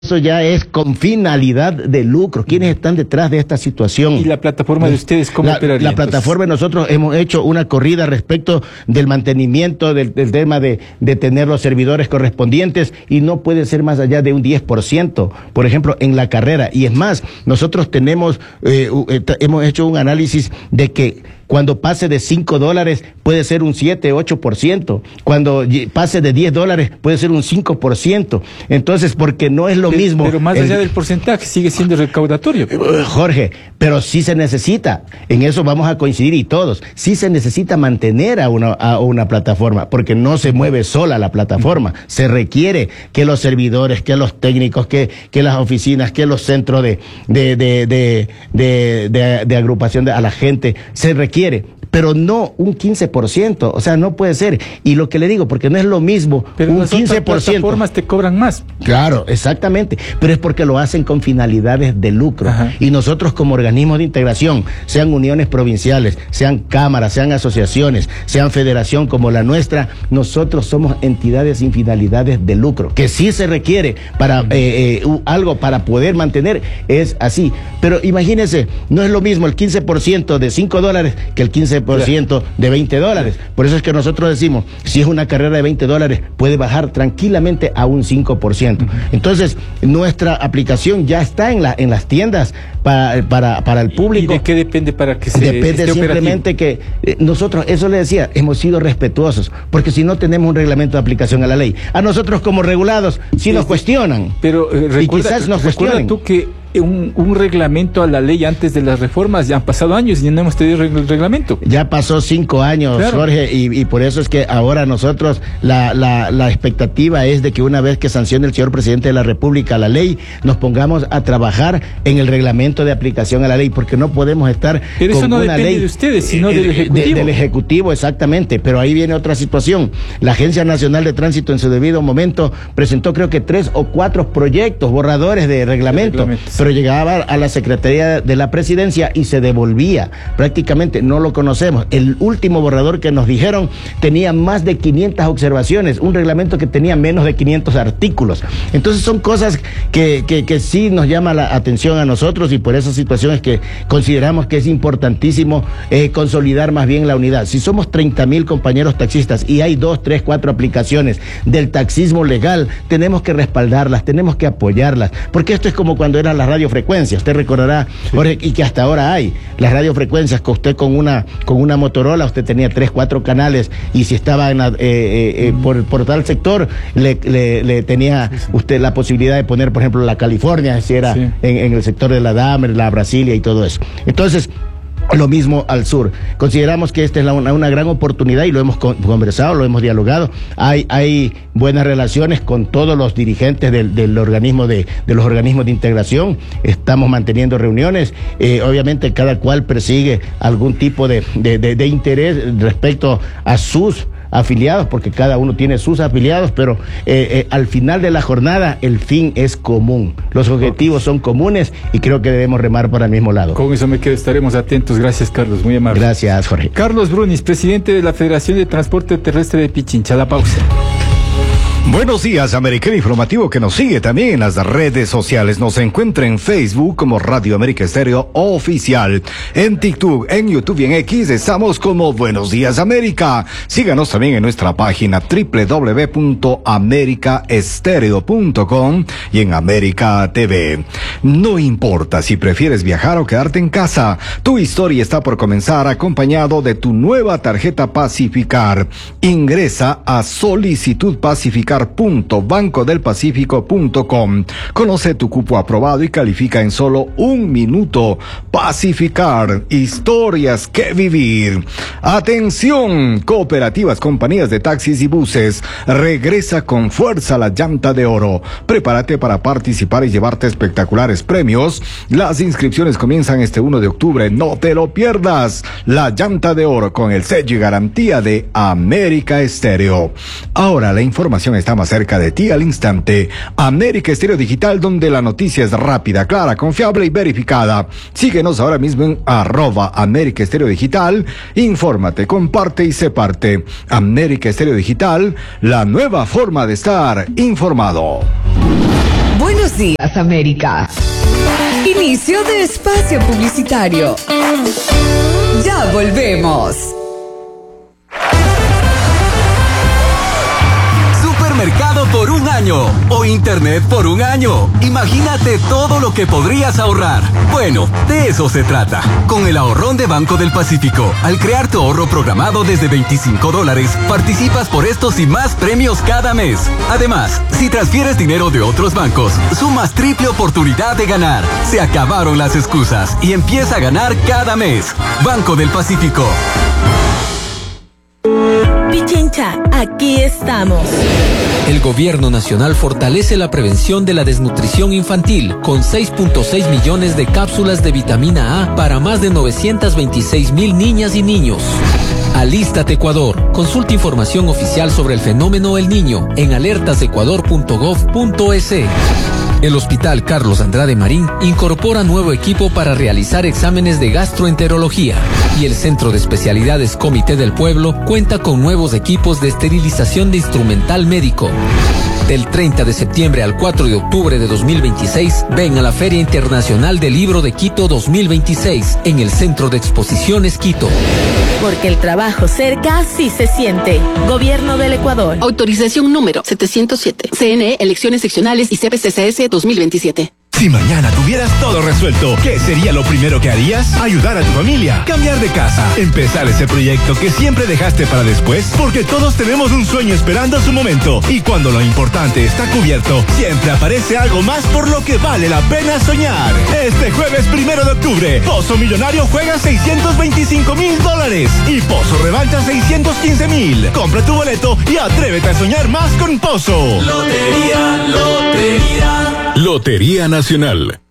eso ya es con finalidad de lucro. ¿Quiénes están detrás de esta situación? ¿Y la plataforma de ustedes cómo operaría? La plataforma, nosotros hemos hecho una corrida respecto del mantenimiento del tema de tener los servidores correspondientes, y no puede ser más allá de un 10%, por ejemplo, en la carrera. Y es más, nosotros tenemos, hemos hecho un análisis de que cuando pase de $5 puede ser un 7, 8%. Cuando pase de $10 puede ser un 5%. Entonces, porque no es lo mismo. Pero más allá del porcentaje, sigue siendo recaudatorio. Jorge, pero sí se necesita, en eso vamos a coincidir y todos, sí se necesita mantener a una plataforma, porque no se mueve sola la plataforma. Se requiere que los servidores, que los técnicos, que las oficinas, que los centros de agrupación a la gente, se requiere, pero no un 15%, o sea, no puede ser. Y lo que le digo, porque no es lo mismo, pero un las 15%. Otras plataformas te cobran más. Claro, exactamente, pero es porque lo hacen con finalidades de lucro. Ajá. Y nosotros como organismos de integración, sean uniones provinciales, sean cámaras, sean asociaciones, sean federación como la nuestra, nosotros somos entidades sin finalidades de lucro, que sí se requiere para algo para poder mantener, es así. Pero imagínense, no es lo mismo el 15% de $5 que el 15% de $20. Por eso es que nosotros decimos, si es una carrera de $20, puede bajar tranquilamente a un 5%. Entonces, nuestra aplicación ya está en las tiendas para el público. ¿Y de qué depende para que se Depende simplemente que nosotros, eso le decía, hemos sido respetuosos, porque si no tenemos un reglamento de aplicación a la ley, a nosotros como regulados sí nos cuestionan. Pero y quizás nos cuestionen. Tú que un reglamento a la ley antes de las reformas, ya han pasado años y no hemos tenido el reglamento. Ya pasó 5 años, claro. Jorge, y por eso es que ahora nosotros la expectativa es de que una vez que sancione el señor presidente de la República la ley, nos pongamos a trabajar en el reglamento de aplicación a la ley, porque no podemos estar pero con eso no una depende ley de ustedes, sino del Ejecutivo. Del Ejecutivo, exactamente, pero ahí viene otra situación. La Agencia Nacional de Tránsito en su debido momento presentó creo que 3 o 4 proyectos, borradores de reglamento. Pero llegaba a la Secretaría de la Presidencia y se devolvía. Prácticamente no lo conocemos. El último borrador que nos dijeron tenía más de 500 observaciones, un reglamento que tenía menos de 500 artículos. Entonces son cosas que sí nos llama la atención a nosotros, y por esas situaciones que consideramos que es importantísimo consolidar más bien la unidad. Si somos 30,000 compañeros taxistas y hay 2, 3, 4 aplicaciones del taxismo legal, tenemos que respaldarlas, tenemos que apoyarlas, porque esto es como cuando eran las radiofrecuencias. Usted recordará, sí, Jorge, y que hasta ahora hay las radiofrecuencias, que usted con una Motorola usted tenía 3, 4 canales, y si estaba por tal sector le tenía usted la posibilidad de poner, por ejemplo, la California, si era en el sector de la Damer, la Brasilia y todo eso. Entonces, lo mismo al sur. Consideramos que esta es una gran oportunidad, y lo hemos conversado, lo hemos dialogado. Hay buenas relaciones con todos los dirigentes del organismo de los organismos de integración. Estamos manteniendo reuniones. Obviamente cada cual persigue algún tipo de interés respecto a sus afiliados, porque cada uno tiene sus afiliados, pero al final de la jornada el fin es común, los objetivos son comunes, y creo que debemos remar para el mismo lado. Con eso me quedo, estaremos atentos. Gracias, Carlos, muy amable. Gracias, Jorge. Carlos Brunis, presidente de la Federación de Transporte Terrestre de Pichincha. La pausa. Buenos días, América, el informativo que nos sigue también en las redes sociales. Nos encuentra en Facebook como Radio América Estéreo Oficial. En TikTok, en YouTube y en X estamos como Buenos Días América. Síganos también en nuestra página www.americaestereo.com y en América TV. No importa si prefieres viajar o quedarte en casa, tu historia está por comenzar acompañado de tu nueva tarjeta Pacificar. Ingresa a solicitudpacificar.bancodelpacifico.com. Conoce tu cupo aprobado y califica en solo 1 minuto. Pacificar, historias que vivir. Atención, cooperativas, compañías de taxis y buses. Regresa con fuerza la llanta de oro. Prepárate para participar y llevarte espectaculares premios. Las inscripciones comienzan este 1 de octubre. No te lo pierdas. La llanta de oro con el sello y garantía de América Estéreo. Ahora la información está más cerca de ti al instante. América Estéreo Digital, donde la noticia es rápida, clara, confiable y verificada. Síguenos ahora mismo en @América Estéreo Digital. Infórmate, comparte y sé parte. América Estéreo Digital, la nueva forma de estar informado. Buenos días, América. Inicio de espacio publicitario. Ya volvemos. Supermercado por un año o internet por un año. Imagínate todo lo que podrías ahorrar. Bueno, de eso se trata. Con el ahorrón de Banco del Pacífico, al crear tu ahorro programado desde $25, participas por estos y más premios cada mes. Además, si transfieres dinero de otros bancos, sumas triple oportunidad de ganar. Se acabaron las excusas y empieza a ganar cada mes. Banco del Pacífico. Pichincha, aquí estamos. El Gobierno Nacional fortalece la prevención de la desnutrición infantil con 6.6 millones de cápsulas de vitamina A para más de 926,000 niñas y niños. Alístate Ecuador. Consulta información oficial sobre el fenómeno El Niño en alertasecuador.gov.es. El Hospital Carlos Andrade Marín incorpora nuevo equipo para realizar exámenes de gastroenterología y el Centro de Especialidades Comité del Pueblo cuenta con nuevos equipos de esterilización de instrumental médico. Del 30 de septiembre al 4 de octubre de 2026, ven a la Feria Internacional del Libro de Quito 2026 en el Centro de Exposiciones Quito. Porque el trabajo cerca sí se siente. Gobierno del Ecuador. Autorización número 707. CNE, Elecciones Seccionales y CPCCS 2027. Si mañana tuvieras todo resuelto, ¿qué sería lo primero que harías? Ayudar a tu familia, cambiar de casa, empezar ese proyecto que siempre dejaste para después, porque todos tenemos un sueño esperando su momento. Y cuando lo importante está cubierto, siempre aparece algo más por lo que vale la pena soñar. Este jueves 1 de octubre, Pozo Millonario juega $625,000 y Pozo Revancha $615,000. Compra tu boleto y atrévete a soñar más con Pozo. Lotería, lotería. Lotería Nacional.